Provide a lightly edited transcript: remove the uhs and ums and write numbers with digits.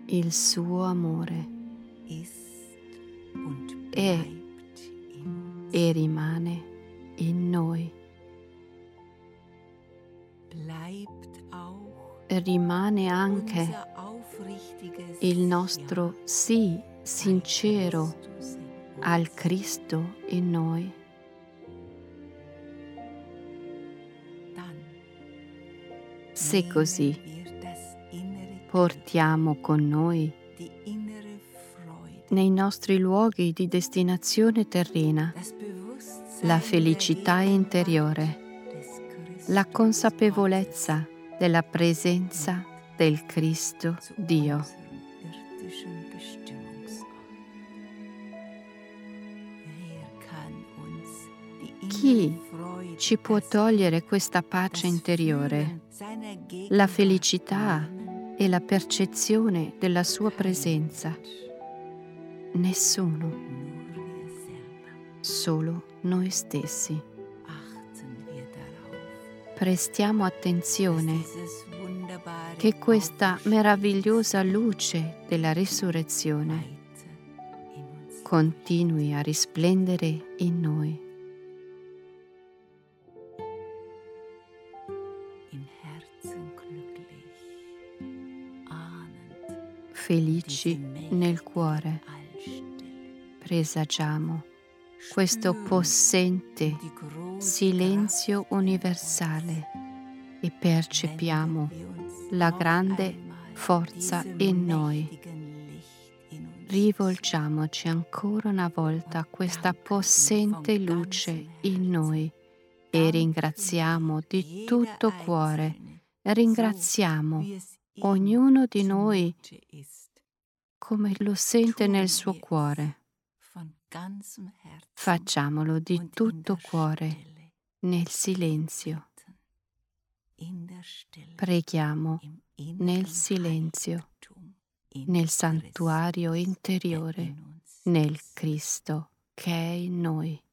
il suo amore è e rimane in noi. Rimane anche il nostro sì sincero al Cristo in noi. Se così, portiamo con noi nei nostri luoghi di destinazione terrena la felicità interiore, la consapevolezza della presenza del Cristo Dio. Chi ci può togliere questa pace interiore, la felicità e la percezione della sua presenza? Nessuno, solo noi stessi. Prestiamo attenzione che questa meravigliosa luce della risurrezione continui a risplendere in noi. Felici nel cuore, presagiamo questo possente silenzio universale e percepiamo la grande forza in noi. Rivolgiamoci ancora una volta a questa possente luce in noi e ringraziamo di tutto cuore, ringraziamo ognuno di noi come lo sente nel suo cuore. Facciamolo di tutto cuore, nel silenzio. Preghiamo nel silenzio, nel santuario interiore, nel Cristo che è in noi.